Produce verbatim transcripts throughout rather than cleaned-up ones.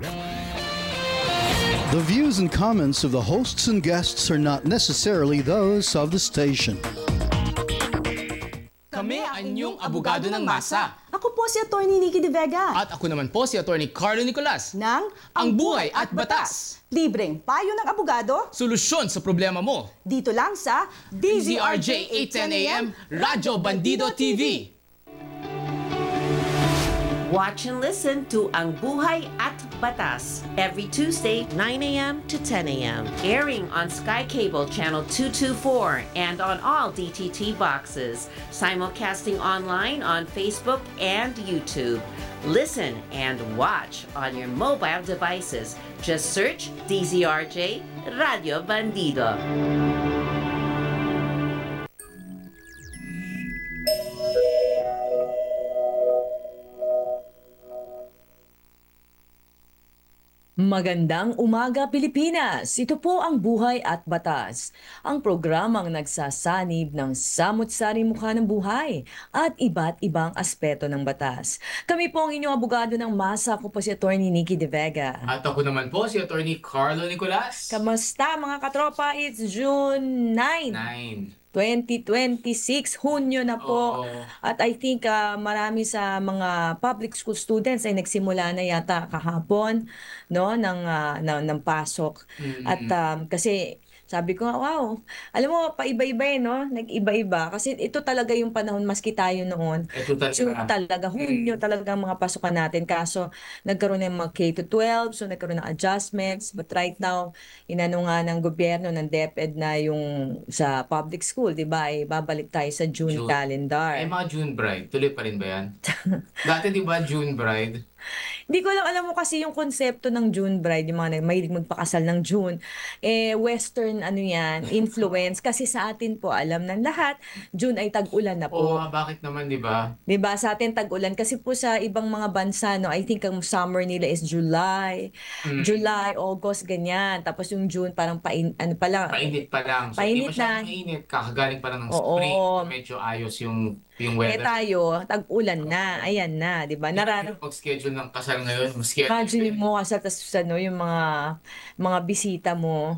The views and comments of the hosts and guests are not necessarily those of the station. Kami ang inyong abogado ng masa. Ako po si Attorney Nikki De Vega. At ako naman po si Attorney Carlo Nicolas. ng Ang Buhay at Batas. Libreng payo ng abogado Solusyon sa problema mo. dito lang sa D Z R J eight ten A M, Radyo Bandido T V. Watch and listen to Ang Buhay at Batas every Tuesday, nine A M to ten A M Airing on Sky Cable Channel two twenty-four and on all D T T boxes. Simulcasting online on Facebook and YouTube. Listen and watch on your mobile devices. Just search D Z R J Radio Bandido. Magandang umaga, Pilipinas! Ito po ang Buhay at Batas, ang programang nagsasanib ng samut-saring mukha ng buhay at iba't ibang aspeto ng batas. Kami po ang inyong abogado ng masa. Ako po si Attorney Nikki De Vega. At ako naman po si Attorney Carlo Nicolas. Kamusta mga katropa? It's June ninth. Nine. twenty twenty-six, Hunyo na po. Oo. At I think ah, marami sa mga public school students ay nagsimula na yata kahapon no ng ah, ng, ng pasok. Mm-mm. At um, kasi sabi ko nga, wow, alam mo, paiba-iba eh, no? Nag-iba-iba. Kasi ito talaga yung panahon, maski tayo noon. Ito talaga. June talaga, Hunyo talaga ang mga pasukan natin. Kaso, nagkaroon ng mga K to twelve, so nagkaroon ng adjustments. But right now, inano nga ng gobyerno, ng DepEd na yung sa public school, di ba? Eh, babalik tayo sa June, June. calendar. Eh, mga June Bride, tuloy pa rin ba yan? Dati di ba June Bride? Hindi ko lang alam mo kasi yung konsepto ng June Bride, yung mga nag- mahilig magpakasal ng June, eh, Western ano yan, influence. Kasi sa atin po, alam ng lahat, June ay tag-ulan na Oo, po. nga, bakit naman di ba? 'Di ba? Sa atin tag-ulan kasi po sa ibang mga bansa no, I think ang summer nila is July, Mm. July, August ganyan. Tapos yung June parang pain ano pa lang. Mainit pa lang. So, Painit di masyadong na. mainit. Kakagaling pa lang ng Oo. spring. Medyo ayos yung, yung Eh weather. tayo, tag-ulan na. Ayan na, 'di ba? Narar Mag-schedule ng kasal ngayon. Mag-schedule. Imagine mo kasi tas ano yung mga mga bisita mo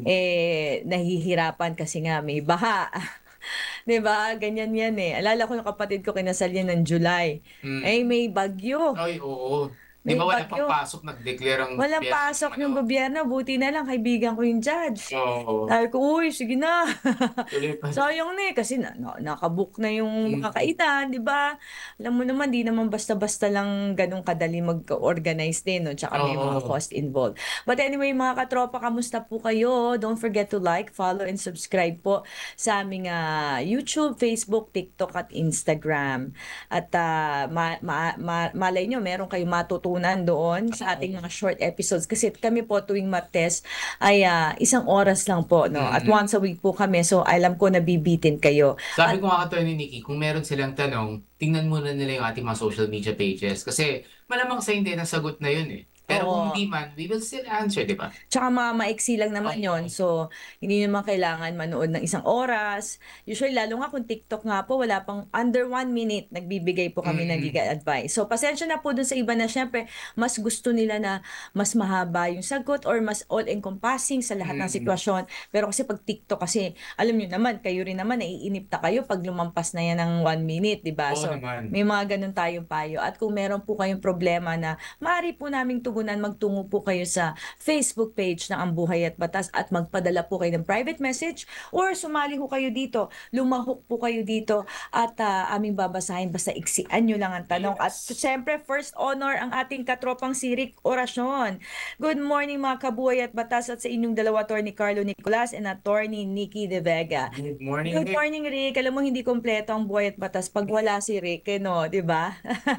eh nahihirapan kasi nga may baha. 'Di ba? Ganyan 'yan eh. Alala ko yung kapatid ko kinasal yan ng July. Mm. Eh may bagyo. Ay, oo. Di May ba wala bagyo. pang pasok, nag-declare ang Walang piyesta pasok ano? yung gobyerno, buti na lang kaibigan ko yung judge. Oo. Sabi ko, uy, sige na. Tuloy pa. Sayang na eh, kasi na, na, nakabook na yung Mm. mga kainan, di ba? Alam mo naman, di naman basta-basta lang ganun kadali mag-organize din, no? Tsaka may mga Oo. cost involved. But anyway, mga katropa, kamusta po kayo? Don't forget to like, follow, and subscribe po sa aming ah, YouTube, Facebook, TikTok, at Instagram. At ah, ma- ma- ma- malay nyo, meron kayong matutunan doon sa ating mga short episodes. Kasi kami po tuwing Martes ay ah, isang oras lang po, no? At Mhm. once a week po kami. So, alam ko nabibitin kayo. Sabi ko nga Attorney Nikki, kung meron silang tanong, tingnan muna nila yung ating mga social media pages. Kasi malamang sa hindi, nasagot na yun eh. Pero Oo. kung hindi man, we will still answer, di ba? Tsaka mga maiksi lang naman yon. So, hindi naman kailangan manood ng isang oras. Usually, lalo nga kung TikTok nga po, wala pang under one minute, nagbibigay po kami ng Mm. legal advice. So, pasensya na po dun sa iba na syempre, mas gusto nila na mas mahaba yung sagot or mas all-encompassing sa lahat ng Mm. sitwasyon. Pero kasi pag TikTok kasi, alam nyo naman, kayo rin naman, naiinip na kayo pag lumampas na yan ng one minute, di ba? Oo So, naman. may mga ganun tayong payo. At kung meron po kayong problema na maaari po naming tugunan, magtungo po kayo sa Facebook page ng Ang Buhay at Batas at magpadala po kayo ng private message or sumali ho kayo dito, lumahok po kayo dito at ah, aming babasahin basta iksian nyo lang ang tanong. At siyempre, first honor ang ating katropang si Rick Oracion. Good morning mga kabuhay at batas at sa inyong dalawa, Attorney Carlo Nicolas and Attorney Nikki De Vega. Good morning. Good Nick. morning, Rick. Alam mo, hindi kompleto ang buhay at batas pag wala si Rick, eh, no? Di ba?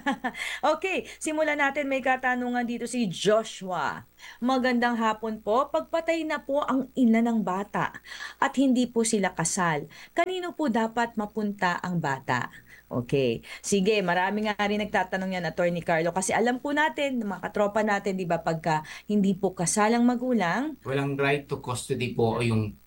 Okay, simulan natin. May katanungan dito si Joshua. Magandang hapon po. Pagpatay na po ang ina ng bata at hindi po sila kasal, kanino po dapat mapunta ang bata? Okay. Sige, marami nga rin nagtatanong yan, Attorney Carlo, kasi alam po natin, mga katropa natin, di ba, pagka hindi po kasalang magulang, Walang right to custody po yung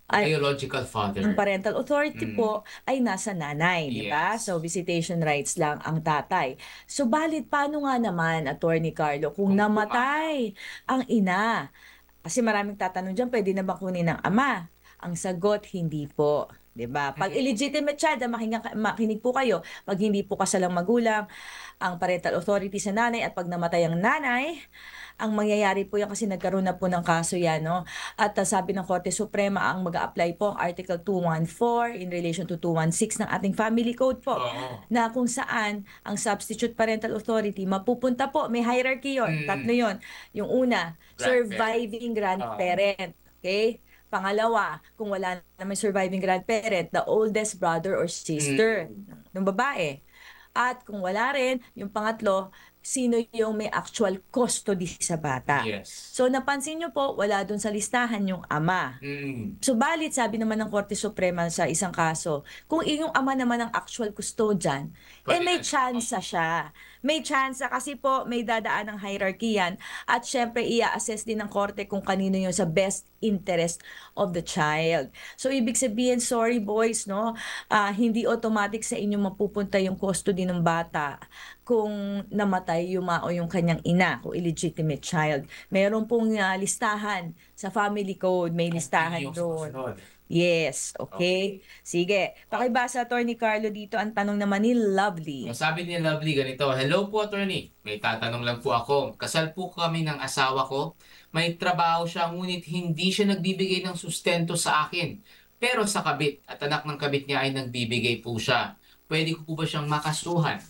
Ay, Biological father. ang parental authority Mm. po ay nasa nanay, di ba? Yes. So, visitation rights lang ang tatay. So, balit paano nga naman, Attorney Carlo, kung Kung namatay ang ina? Kasi maraming tatanong dyan, pwede na ba kunin ng ama? Ang sagot, hindi po. 'Di ba? Pag illegitimate child, ah, makinig, makinig po kayo. Pag hindi po kasalang magulang, ang parental authority sa nanay at pag namatay ang nanay, ang mangyayari po yan kasi nagkaroon na po ng kaso yan, no? At uh, sabi ng Korte Suprema, ang mag-a-apply po ang Article two fourteen in relation to two sixteen ng ating Family Code po, Oo. na kung saan ang substitute parental authority mapupunta po, may hierarchy yon, Mm. tatlo yon. Yung una, Grandparent. surviving grandparent. Okay? Pangalawa, kung wala naman surviving grandparent, the oldest brother or sister Mm. ng babae. At kung wala rin, yung pangatlo, sino yung may actual custody sa bata. Yes. So napansin nyo po, wala dun sa listahan yung ama. Mm. So balit, sabi naman ng Korte Suprema sa isang kaso, kung yung ama naman ang actual custodian, eh Pwede may na. chance siya. May chance kasi po may dadaan ng hierarchy yan at syempre i-assess din ng korte kung kanino yung sa best interest of the child. So ibig sabihin, sorry boys, no, ah, hindi automatic sa inyo mapupunta yung custody ng bata kung namatay yung ma o yung kanyang ina, kung illegitimate child. Meron pong ah, listahan sa family code, may listahan Yung doon. susunod. Yes, okay. Sige, pakibasa Attorney Carlo dito ang tanong naman ni Lovely. Ang sabi ni Lovely ganito, hello po attorney, may tatanong lang po ako. Kasal po kami ng asawa ko. May trabaho siya ngunit hindi siya nagbibigay ng sustento sa akin. Pero sa kabit at anak ng kabit niya ay nagbibigay po siya. Pwede ko po ba siyang makasuhan?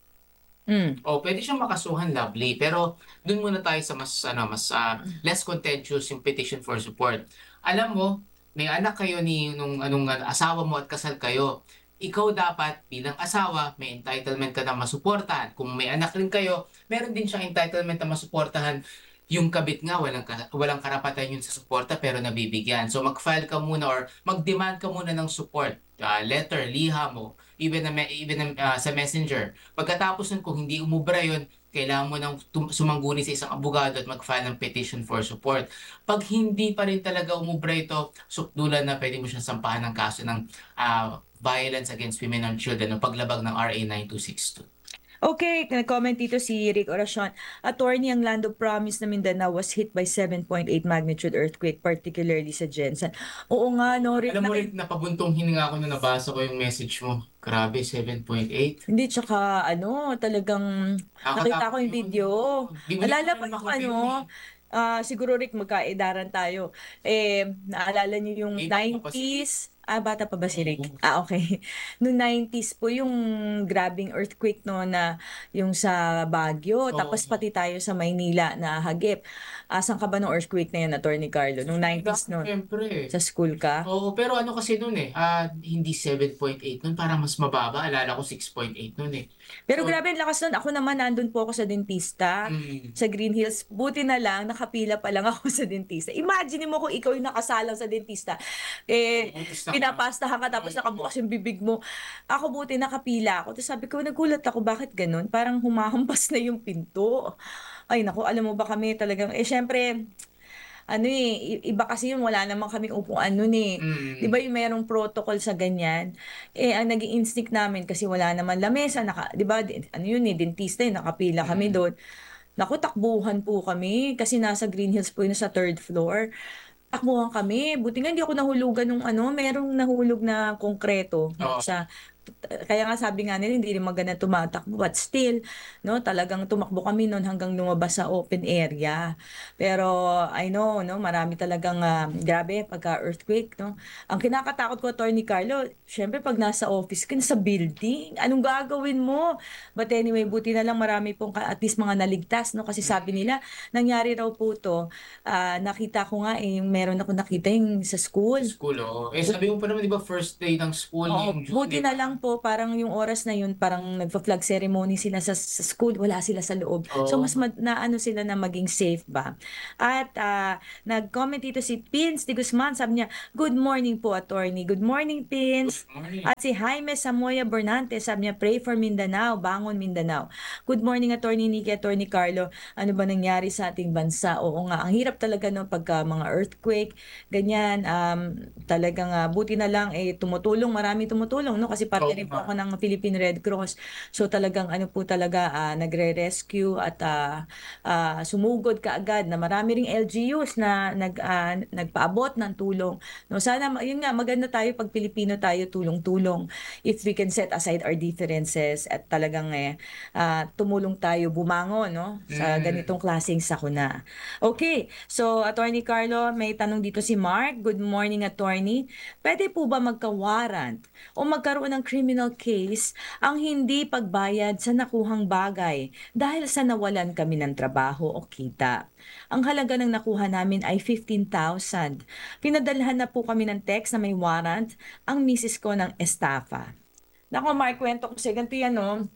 Mm. O pwede siyang makasuhan, Lovely. Pero dun muna tayo sa mas ano mas ah, less contentious yung petition for support. Alam mo, may anak kayo ni nung anong ah, asawa mo at kasal kayo. Ikaw dapat bilang asawa, may entitlement ka na masuportahan. Kung may anak rin kayo, meron din siyang entitlement na masuportahan. Yung kabit nga, walang, ka- walang karapatan yun sa suporta pero nabibigyan. So mag-file ka muna or mag-demand ka muna ng support. Ah, letter, liha mo, even, na, me- even na, ah, sa messenger. Pagkatapos nun, kung hindi umubra yun, kailangan mo nang tum- sumangguni sa isang abogado at mag-file ng petition for support. Pag hindi pa rin talaga umubra ito, sukdulan na pwede mo siyang sampahan ng kaso ng ah, violence against women and children o paglabag ng R A nine two six two. Okay, nag-comment dito si Rick Oracion. Attorney, ang Land of Promise na Mindanao was hit by seven point eight magnitude earthquake, particularly sa Jensen. Oo nga, no, Rick. Alam mo naki- rin, napabuntong hininga ako na nabasa ko yung message mo. Grabe, seven point eight. Hindi, tsaka ano, talagang nakita ko yung video. Di mo Alala na pa yung makapil ano, ah, siguro Rick, magkaedaran tayo. Eh, naalala niyo yung Eh, bata pa si nineties? Ah, bata pa ba si Rick? Oo. Ah, okay. Noong nineties po yung grabing earthquake no na yung sa Baguio. Oo. Tapos pati tayo sa Maynila na hagip. Asan ka ba nung earthquake na yun, Attorney Carlo? Noong nineties noon? Siyempre. Sa school ka? Oo, pero ano kasi noon eh, ah, hindi seven point eight noon, parang mas mababa. Alala ko six point eight noon eh. Pero So, grabe ang lakas nun. Ako naman nandun po ako sa dentista. mm, Sa Green Hills. Buti na lang, nakapila pa lang ako sa dentista. Imagine mo kung ikaw yung nakasalang sa dentista. Eh, utos na- pinapastahan ka tapos nakabukas yung bibig mo. Ako buti nakapila ako. Tapos sabi ko, nagulat ako, bakit ganun? Parang humahampas na yung pinto. Ay naku, alam mo ba kami talagang, eh syempre, ano eh, i- iba kasi yung wala naman kaming upuan nun eh. mm, Di ba yung merong protocol sa ganyan? Eh, ang naging instinct namin kasi wala naman lamesa, naka, di ba, di- ano yun eh, dentista eh, nakapila kami Mm. doon. Naku, takbuhan po kami kasi nasa Green Hills po yun sa third floor. Takbuhan kami. Buti nga hindi ako nahulugan nung ano, merong nahulog na konkreto Oo. sa kaya nga sabi nga nila hindi rin maganda tumatakbo but still no talagang tumakbo kami noon hanggang lumabas sa open area pero I know no marami talagang ah, grabe pagka earthquake no ang kinakatakot ko Attorney Carlo syempre pag nasa office ka sa building anong gagawin mo but anyway buti na lang marami pong ka- at least mga naligtas no kasi sabi nila nangyari raw po to ah, nakita ko nga eh meron ako nakita yung sa school. school, oo. Eh, sabi mo pa naman, di ba, first day ng school Oo, yung June, buti eh. na lang lang po, parang yung oras na yun, parang nagpa-flag ceremony sila sa, sa school, wala sila sa loob. So, Oo. mas ma- na ano sila na maging safe ba? At ah, nag-comment dito si Pins de Guzman, sabi niya, good morning po, attorney. Good morning, Pins. Good morning. At si Jaime Samoya Bernante, sabi niya, pray for Mindanao, bangon Mindanao. Good morning, attorney Nikki, attorney Carlo. Ano ba nangyari sa ating bansa? Oo nga, ang hirap talaga no pagka mga earthquake, ganyan, um, talagang ah, buti na lang eh tumutulong, marami tumutulong no kasi parte Oo rin po nga. ako ng Philippine Red Cross. So talagang ano po talaga ah, nagre-rescue at ah, ah, sumugod kaagad na marami ring L G Us na nag ah, nagpaabot ng tulong. No, sana ma- yun nga maganda tayo pag Pilipino tayo tulong-tulong. If we can set aside our differences at talagang eh ah, tumulong tayo bumangon no sa Mm. ganitong klaseng sakuna. Okay, so Attorney Carlo, may tanong dito si Mark. Good morning, Attorney. Pwede po ba magka-warrant o magkaroon ng criminal case ang hindi pagbayad sa nakuhang bagay dahil sa nawalan kami ng trabaho o kita? Ang halaga ng nakuha namin ay fifteen thousand. Pinadalhan na po kami ng text na may warrant ang misis ko ng estafa. Nako, Mark, kwento ko sa ganito yan, no?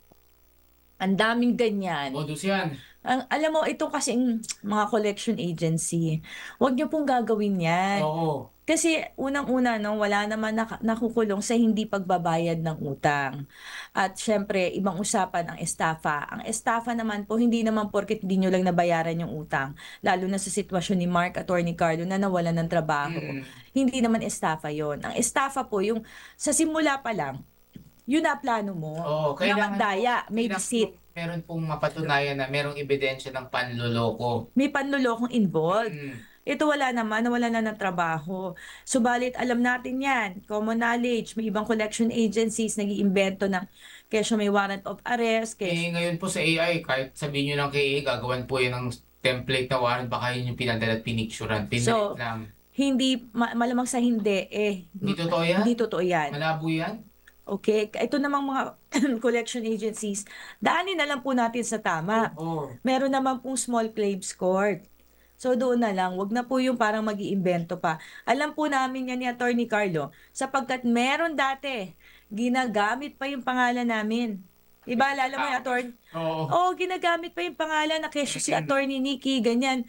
Ang daming ganyan. Modus yan. Ang, alam mo, ito kasing mga collection agency, huwag niyo pong gagawin yan. Oo. Kasi unang-una, no, wala naman nak- nakukulong sa hindi pagbabayad ng utang. At syempre, ibang usapan ang estafa. Ang estafa naman po, hindi naman porket hindi nyo lang nabayaran yung utang. Lalo na sa sitwasyon ni Mark, Attorney Carlo, na nawalan ng trabaho. Mm. Hindi naman estafa yon. Ang estafa po, yung sa simula pa lang, yun na plano mo. Oo, na kailangan magdaya, may kailangan deceit, po- meron pong mapatunayan na merong ebidensya ng panloloko. may panlulokong involved. Mm. Ito wala naman, nawala na ng trabaho. Subalit alam natin yan, common knowledge, may ibang collection agencies nag-iimbento ng kesyo may warrant of arrest, kesyo Eh, ngayon po sa A I, kahit sabihin nyo lang kay A I, gagawan po yan ng template na warrant, baka yun yung pinadala at pinicturean. Pinrint So, lang. hindi, ma- malamang sa hindi, eh, Hindi totoo yan? hindi totoo yan. Malabo yan? Okay, ito namang mga collection agencies, daanin na lang po natin sa tama. Oo. Meron naman pong small claims court. So doon na lang, wag na po yung parang mag-iimbento pa. Alam po namin yan ni Attorney Carlo, sapagkat meron dati, ginagamit pa yung pangalan namin. Iba, lalo mo yung Attorney? Oo. Oo, ginagamit pa yung pangalan na kesyo si Attorney Nikki, ganyan.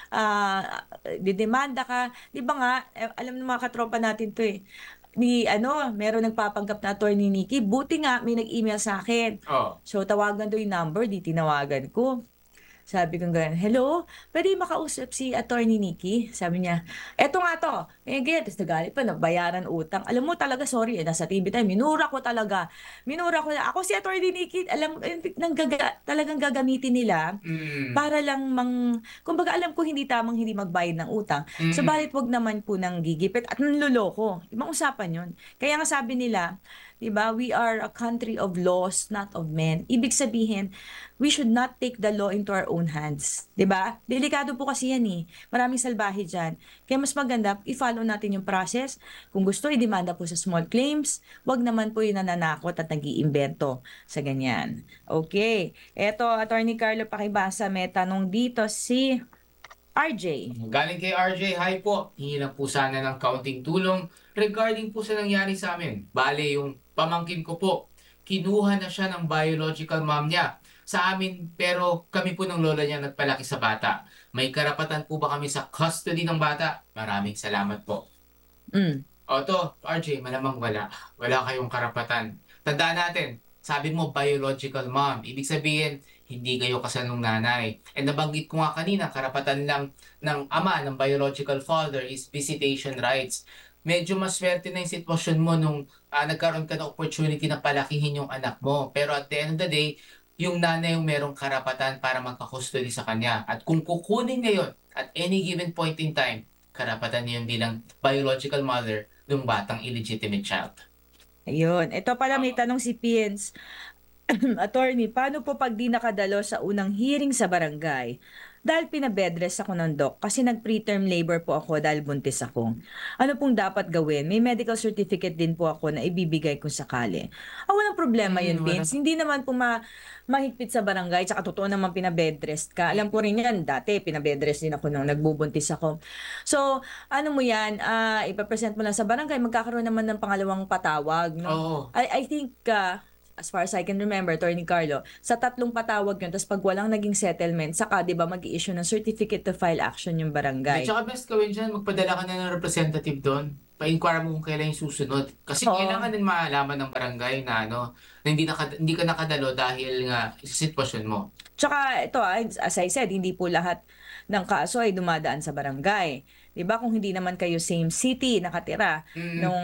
Ah, didemanda ka. Di ba nga, eh, alam ng mga katropa natin to eh. Ni ano, meron nagpapanggap na Attorney Nikki, buti nga may nag-email sa akin. Oo. So, tawagan daw yung number, di tinawagan ko. Sabi ko ganyan, hello, pwede makausap si Attorney Nikki? Sabi niya, eto nga to. Eh, ganyan, tapos nagalit pa, nabayaran utang. Alam mo talaga, sorry, eh, nasa T V tayo, minura ko talaga. Minura ko na, ako si Attorney Nikki, alam, eh, nang gaga, talagang gagamitin nila Mm. para lang mang, kumbaga alam ko hindi tamang hindi magbayad ng utang. So, Mm. balit wag naman po nang gigipit at nanloloko. Ibang usapan yun. Kaya nga sabi nila, di ba, we are a country of laws, not of men. Ibig sabihin, we should not take the law into our own hands. Di ba? Delikado po kasi yan eh. Maraming salbahe dyan. Kaya mas maganda, i-follow natin yung process. Kung gusto, i-demanda po sa small claims. Wag naman po yung nananakot at nag-iimbento sa ganyan. Okay. Eto, Attorney Carlo, pakibasa. May tanong dito si R J. Galing kay R J, hi po. Hingi lang po sana ng kaunting tulong regarding po sa nangyari sa amin. Bale, yung pamangkin ko po, kinuha na siya ng biological mom niya sa amin, pero kami po ng lola niya nagpalaki sa bata. May karapatan po ba kami sa custody ng bata? Maraming salamat po. Mm. O to, R J, malamang wala. Wala kayong karapatan. Tandaan natin, sabi mo biological mom. Ibig sabihin, hindi kayo kasal ng nanay. And nabanggit ko nga kanina, karapatan lang ng ama, ng biological father is visitation rights. Medyo maswerte na yung sitwasyon mo nung ah, nagkaroon ka ng opportunity na palakihin yung anak mo. Pero at the end of the day, yung nanay yung merong karapatan para magkakustody sa kanya. At kung kukunin niya yun at any given point in time, karapatan niya yun bilang biological mother ng batang illegitimate child. Ayun. Ito pala may tanong si Pins. Attorney, paano po pag di nakadalo sa unang hearing sa barangay? dahil pinabedrest ako ng doc kasi nag-preterm labor po ako dahil buntis ako. Ano pong dapat gawin? May medical certificate din po ako na ibibigay kung sakali. Ah, walang problema yun, Hmm, wala. Vince. Hindi naman po ma mahigpit sa barangay, tsaka totoo naman pinabedrest ka. Alam ko rin yan, dati pinabedrest din ako nung nagbubuntis ako. So, ano mo yan, ah ipapresent mo lang sa barangay, magkakaroon naman ng pangalawang patawag, no? Oo. I, I think, ah, as far as I can remember, Attorney Carlo, sa tatlong patawag yun, tapos pag walang naging settlement, saka, di ba, mag-i-issue ng certificate to file action yung barangay. At saka best gawin dyan, magpadala ka na ng representative doon. Pa-inquire mo kung kailan yung susunod. Kasi Oo. kailangan din maalaman ng barangay na ano, na hindi, naka, hindi ka nakadalo dahil nga sa sitwasyon mo. Tsaka, ito, ah, as I said, hindi po lahat ng kaso ay dumadaan sa barangay. Di ba? Kung hindi naman kayo same city nakatira Mm. nung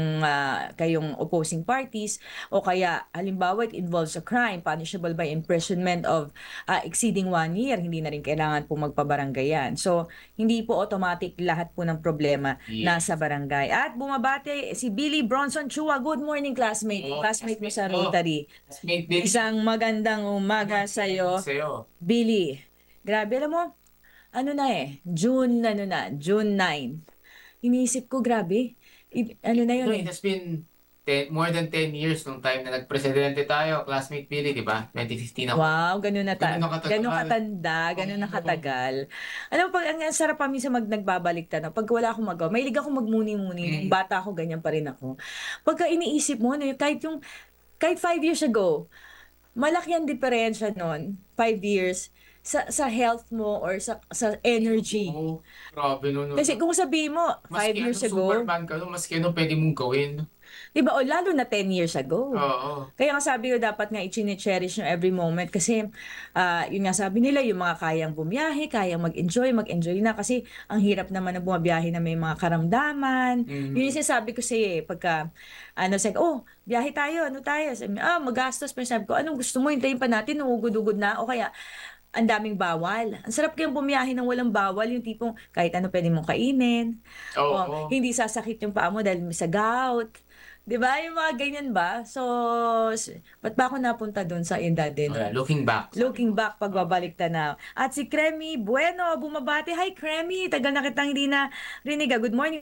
ah, kayong opposing parties o kaya halimbawa it involves a crime punishable by imprisonment of ah, exceeding one year, hindi na rin kailangan po magpabaranggayan. So, hindi po automatic lahat po ng problema Yes. nasa barangay. At bumabate si Billy Bronson Chua. Good morning, classmate. Oo, classmate mo sa classmate ko. Rotary. Classmate din Isang magandang umaga sa'yo. sa'yo. Billy, grabe, alam mo, ano na eh, June, ano na, June ninth. Iniisip ko, grabe, i- ano na yun No, eh. it has been ten, more than ten years nung time na nagpresidente tayo, classmate Billy, di ba? twenty fifteen ako. Wow, ganun na ta- Ganun na katagal. ganun katanda, ganun na Oo. katagal. Alam mo, pag ang ang sarap pa minsan mag nagbabalik na, pag wala akong magawa, mahilig ako magmuni-muni, nung Mm. bata ako, ganyan pa rin ako. Pagka iniisip mo, ano, yun, kahit yung, kahit five years ago, malaki ang diferensya nun, five years, sa sa health mo or sa sa energy. Oo, grabe no, no. Kasi kung sabihin mo, five Maski years ano, ago, Superman ka, no? Maski ano pwede mong gawin. di ba, o lalo na ten years ago. Oo. Kaya nga sabi ko, dapat nga i-cherish nyo every moment kasi, ah yun nga sabi nila, yung mga kayang bumiyahe, kayang mag-enjoy, mag-enjoy na kasi ang hirap naman na bumabiyahe na may mga karamdaman. Mhm. Yun yung sinasabi ko sa'yo eh, pagka, ano, sabi, oh, biyahe tayo, ano tayo? Sabi, ah, magastos. Pero sabi ko, anong gusto mo? Hintayin pa natin, nungugod-ugod na. O kaya, ang daming bawal. Ang sarap kayang bumiyahe ng walang bawal, yung tipong kahit ano pwede mong kainin. Oo. O, hindi sasakit yung paa mo dahil may sa gout. 'Di ba? Yung mga ganyan ba? So, s- ba't ba ako napunta doon sa edad din? Wala, looking back. Looking back, pagbabalik tanaw. At si Cremi Bueno, bumabati. Hi, Cremi! Tagal na kitang hindi na rinig. ah. Good morning.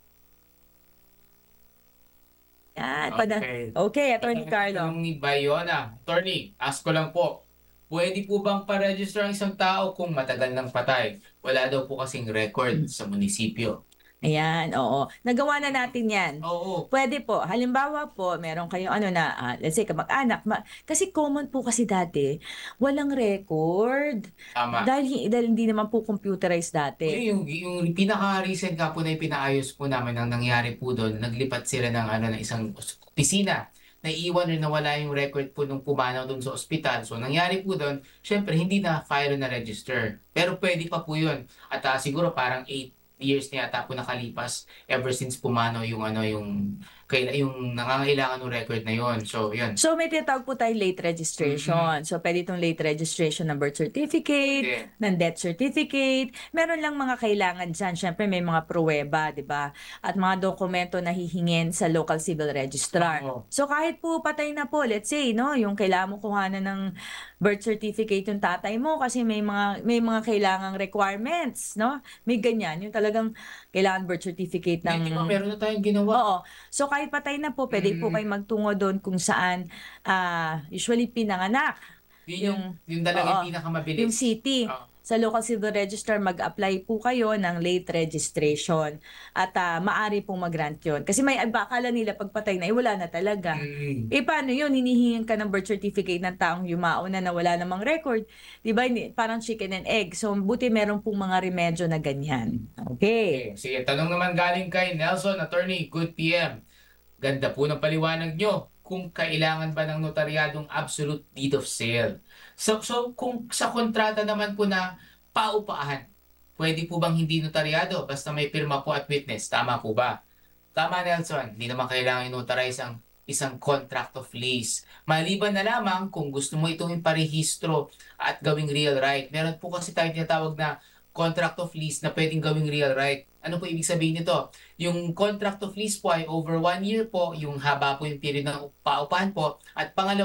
Yan, pada- Okay. okay, Attorney Carlo. Tanong ni Bayona. Attorney, ask ko lang po. Pwede po bang pa-register ang isang tao kung matagal nang patay? Wala daw po kasing record sa munisipyo. Ayan, oo. Nagawa na natin yan. Oo. Pwede po. Halimbawa po, meron kayong ano na, ah, let's say, kamag-anak. Ma- kasi common po kasi dati, walang record. Tama. Dahil, hi- dahil hindi naman po computerized dati. Yung, yung, yung pinaka-recent nga po na ipinaayos po namin ang nangyari po doon, naglipat sila ng, ano, ng isang opisina. Naiiwan rin na wala yung record po nung pumanaw doon sa ospital. So, nangyari po doon, syempre, hindi na file na register. Pero pwede pa po yun. At ah, siguro parang eight years na yata po nakalipas ever since pumanaw yung ano yung kaila yung nangangailangan ng record na yon. So, yun. So, may tinatawag po tayong late registration. So, pwede itong late registration ng birth certificate, Okay. ng death certificate. Meron lang mga kailangan dyan. Siyempre, may mga pruweba, di ba? At mga dokumento na hihingin sa local civil registrar. Oo. So, kahit po patay na po, let's say, no, yung kailangan mo kuhanan ng birth certificate yung tatay mo kasi may mga may mga kailangang requirements, no? May ganyan. Yung talagang kailangan birth certificate ng... Hindi ba meron na tayong ginawa? Oo. So kahit patay na po, pwede po Mm. kayo magtungo doon kung saan ah, usually pinanganak, Yun yung, yung- yung talagang oo. yung pinakamabilis. yung city. Oo. Sa local civil register, mag-apply po kayo ng late registration. At ah, maari pong mag-grant yun. Kasi may iba, akala nila pagpatay na, eh wala na talaga. Mm. Eh paano yun? Hinihingan ka ng birth certificate ng taong yumao na na wala namang record. Di ba? Hindi- Parang chicken and egg. So buti meron pong mga remedyo na ganyan. Okay. Okay. Sige, tanong naman galing kay Nelson, attorney, good P M. Ganda po ng paliwanag nyo kung kailangan ba ng notaryadong absolute deed of sale. So, so kung sa kontrata naman po na paupahan, pwede po bang hindi notaryado basta may pirma po at witness? Tama po ba? Tama, Nelson. Hindi naman kailangan i-notarize ang isang contract of lease. Maliban na lamang kung gusto mo itong iparehistro at gawing real right. Meron po kasi tayong tinatawag na contract of lease na pwedeng gawing real right. Ano po ibig sabihin nito? Yung contract of lease po ay over one year po, yung haba po yung period ng paupahan po. At pangalawa,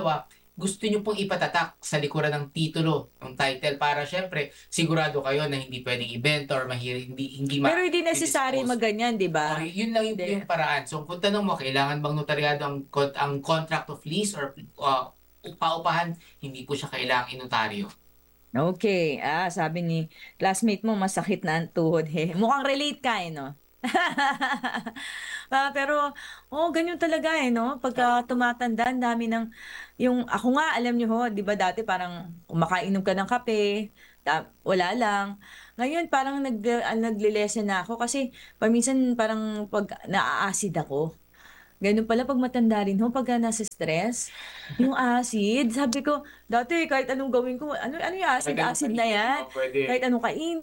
gusto nyo pong ipatatak sa likuran ng titulo, ng title, para syempre sigurado kayo na hindi pwedeng ibenta or mahirap, hindi, hindi ma- Pero hindi necessary i-dispose. magganyan, di ba? Okay, yun lang yung, Hindi. yung paraan. So kung tanong mo, kailangan bang notaryado ang, con- ang contract of lease or uh, upa-upahan, hindi po siya kailangang inotaryo. Okay. Ah, sabi ni classmate mo, masakit na ang tuhod. He. Mukhang relate ka eh, no? Ah, pero, oh, ganyan talaga eh, no? Pagka tumatanda, ang dami ng, yung, ako nga, alam niyo ho, di ba dati parang kumakainom ka ng kape, ta- wala lang. Ngayon, parang nag, uh, nagle-lesson na ako kasi paminsan parang pag naa-acid ako. Ganun pala pag matanda rin ho, pagka nasa stress, yung acid, sabi ko, dati kahit anong gawin ko, ano, ano yung acid? Acid na yan. Pwede. Kahit anong kain.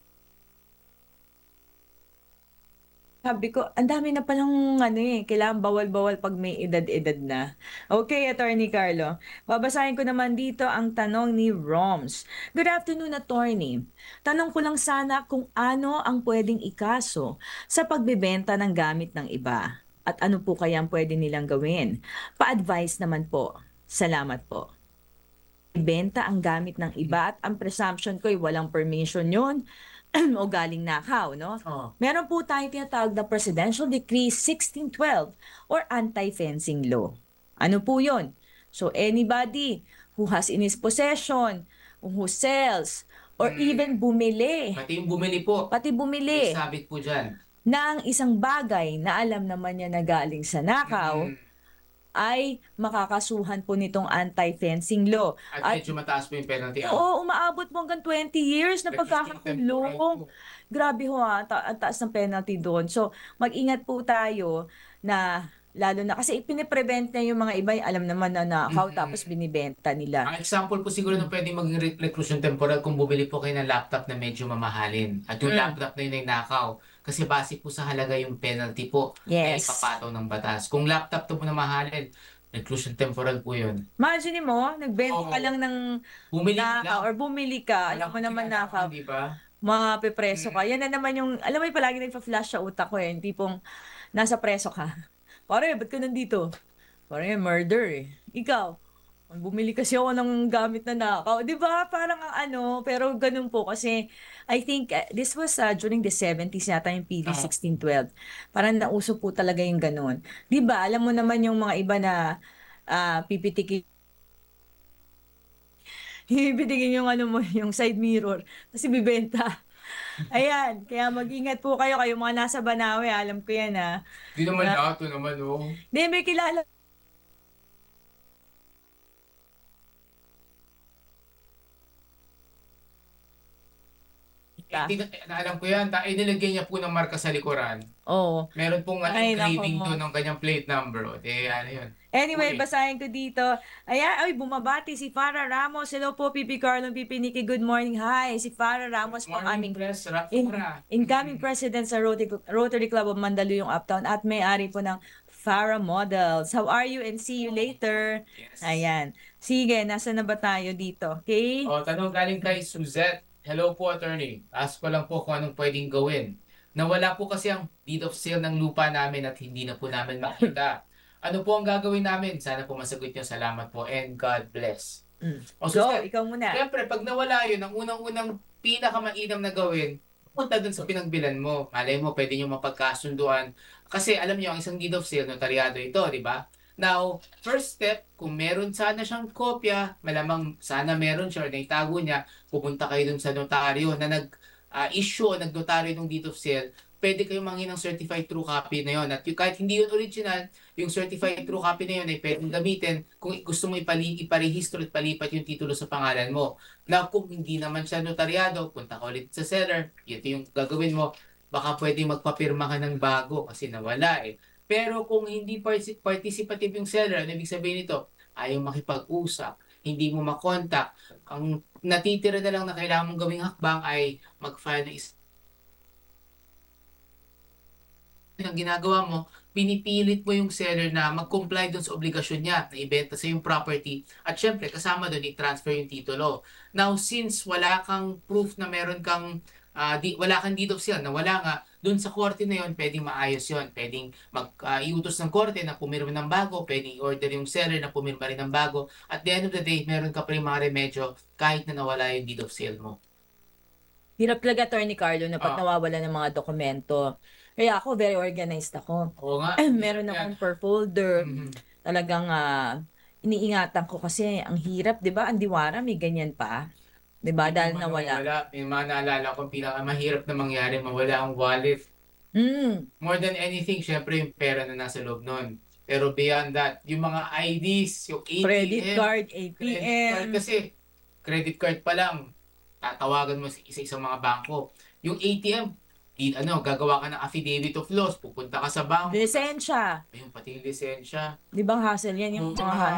Sabi ko, ang dami na palang ano eh, kailangan bawal-bawal pag may edad-edad na. Okay, Attorney Carlo. Babasahin ko naman dito ang tanong ni Roms. Good afternoon, Attorney. Tanong ko lang sana kung ano ang pwedeng ikaso sa pagbebenta ng gamit ng iba. At ano po kaya ang pwede nilang gawin? Pa-advise naman po. Salamat po. Ibenta ang gamit ng iba at ang presumption ko ay walang permission yun o galing nakaw, no? Oh. Meron po tayong tinatawag na Presidential Decree sixteen twelve or Anti-Fencing Law. Ano po yun? So anybody who has in his possession, who sells, or Mm. even bumili, Pati yung bumili po, pati bumili sabit po dyan. ng isang bagay na alam naman niya na galing sa nakaw, Mm. ay makakasuhan po nitong Anti-Fencing Law. At, At medyo mataas po yung penalty. oo, umaabot po hanggang twenty years na pagkakakulong. Grabe ho ha, ta- ang taas ng penalty doon. So, mag-ingat po tayo na lalo na kasi ipine-prevent na yung mga iba, alam naman na nakaw Mhm. tapos binibenta nila. Ang example po siguro na pwede maging re- reclusion temporal kung bumili po kayo ng laptop na medyo mamahalin. At yung Mm. laptop na yun ay nakaw. Kasi base po sa halaga yung penalty po na Yes. ipapataw ng batas. Kung laptop to po na mahalin, reclusion temporal po yun. Imagine mo, nagbenta ka Oo. lang ng Bumili nakaw lang. or bumili ka, alam mo naman nakaw, Di ba? mapipreso ka. Mm. Yan na naman yung, alam mo yung palagi nagpa-flash sa utak ko eh, yung tipong nasa preso ka. Pare, ba't ka nandito? Pare, murder eh. Ikaw, bumili kasi ako ng gamit na nakaw. Di ba? Parang ang ano, pero ganun po kasi I think uh, this was uh, during the seventies yata yung P D Ah. sixteen twelve. Parang nauso po talaga yung ganun. Di ba? Alam mo naman yung mga iba na uh, pipitikin Ibibigin yung ano mo, yung side mirror. Kasi bibenta. Ayan, kaya mag-ingat po kayo. Kayo mga nasa Banawe, alam ko yan ha. Di naman Na- lahat to naman, oh. Hindi, may kilala. Eh, di na, na- alam ko yan. Ta, eh, nilagyan niya po ng marka sa likuran. Oo. Meron pong ano, Ay, nako engraving mo. to ng kanyang plate number. Oh. Eh, ano yun. Anyway, Okay. basahin ko dito. Ayan, ay, bumabati si Farah Ramos. Hello po, Pipi Carlon, Pipi Nikki. Good morning. Hi, si Farah Ramos po ang aming press, Raf, in, Farah. incoming president sa Rotary, Rotary Club of Mandaluyong Uptown at may-ari po ng Farah Models. How are you and see you later? Yes. Ayan. Sige, nasa na ba tayo dito? Okay? O, tanong galing kay Suzette. Hello po, attorney. Ask ko lang po kung anong pwedeng gawin. Nawala po kasi ang deed of sale ng lupa namin at hindi na po namin makita. Ano po ang gagawin namin? Sana po masagot niyo. Salamat po and God bless. Mm. O, Go, Suzette, ikaw muna. siyempre, pag nawala yun, ang unang-unang pinakamainam na gawin, punta dun sa pinagbilan mo. Malay mo, pwede nyo mapagkasunduan. Kasi alam nyo, ang isang deed of sale, notaryado ito, di ba? Now, first step, kung meron sana siyang kopya, malamang sana meron siya or naitago niya, pupunta kayo dun sa notaryo na nag-issue o nag-notaryo ng deed of sale, pwede kayong mangin ng certified true copy na yon. At yung, kahit hindi yun original, yung certified true copy na yun ay pwedeng gamitin kung gusto mo ipali, iparehistro at palipat yung titulo sa pangalan mo. Now, kung hindi naman siya notaryado, punta ka ulit sa seller, ito yung gagawin mo, baka pwede magpapirma ka ng bago kasi nawala eh. Pero kung hindi partic- participative yung seller, ano ibig sabihin nito? Ayaw makipag-usap, hindi mo makontak. Ang natitira na lang na kailangan mong gawing hakbang ay mag-file ng is- ang ginagawa mo, pinipilit mo yung seller na mag-comply dun sa obligasyon niya na ibenta sa yung property at syempre kasama dun i-transfer yung titulo. Now since wala kang proof na meron kang ah, di, wala kang deed of sale na wala nga, Doon sa korte na yon, pwedeng maayos yon. Pwedeng mag-iutos ng korte na pumirma ng bago, pwedeng i-order yung seller na pumirma rin ng bago. At the end of the day, meron ka pa rin mga remedyo kahit na nawala yung deed of sale mo. Hirap talaga, Attorney Carlo, na pag Ah. nawawala ng mga dokumento. Kaya ako, very organized ako. Oo nga. Meron akong per folder. Mhm. Talagang ah, iniingatan ko kasi ang hirap, 'di ba? Ang diwara may ganyan pa. 'Di ba? Dahil Yung mga nawala. nawawala, may mga naalala ko, pinakamahirap na mangyari, mawala ang wallet. Mm. More than anything, syempre yung pera na nasa loob nun. Pero beyond that, yung mga I Ds, yung A T M, Credit card, A T credit card, M. kasi credit card pa lang, tatawagan mo sa isa-isang mga bangko. Yung A T M, di, ano, gagawa ka ng affidavit of loss, pupunta ka sa bangko. Lisensya. Ayun, pati yung lisensya. 'Di ba hassle yan yung Oo, mga mga